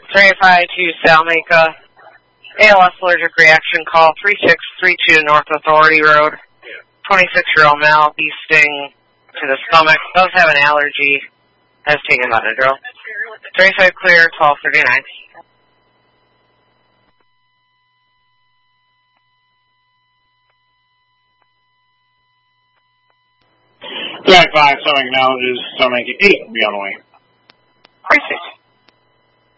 385 to Salmaker. ALS allergic reaction call 3632 North Authority Road. 26-year-old male, bee sting to the stomach. Does have an allergy. Has taken Benadryl. 35 clear, 1239. Flight 5, Salmaker now is Salmaker 8, be on the way. 36.